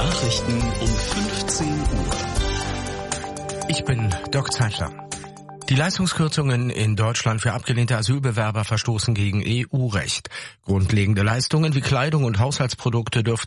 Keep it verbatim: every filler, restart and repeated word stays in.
Nachrichten um fünfzehn Uhr. Ich bin Dirk Zeitler. Die Leistungskürzungen in Deutschland für abgelehnte Asylbewerber verstoßen gegen E U-Recht. Grundlegende Leistungen wie Kleidung und Haushaltsprodukte dürften